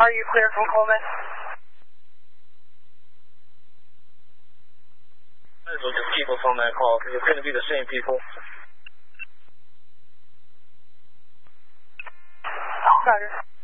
Are you clear from Coleman? Might as well just keep us on that call because it's going to be the same people. Roger.